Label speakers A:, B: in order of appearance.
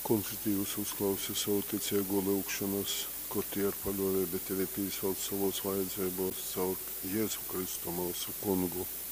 A: Kungs Dievs uzklausa savu ticīgo lūgšanas, kur tie ir paļāvība tevi pīsaukt savos vajadzībos caur Jēzu Kristu mūsu kungu.